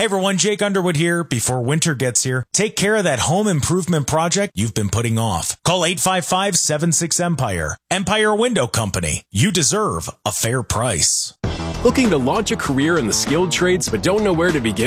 Hey everyone, Jake Underwood here. Before winter gets here, take care of that home improvement project you've been putting off. Call 855-76-EMPIRE. Empire Window Company. You deserve a fair price. Looking to launch a career in the skilled trades but don't know where to begin?